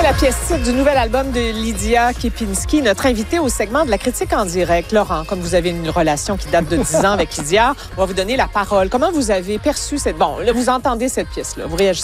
La pièce titre du nouvel album de Lydia Kepinski, notre invitée au segment de la critique en direct. Laurent, comme vous avez une relation qui date de 10 ans avec Lydia, on va vous donner la parole. Comment vous avez perçu cette... Bon, là, vous entendez cette pièce-là, vous réagissez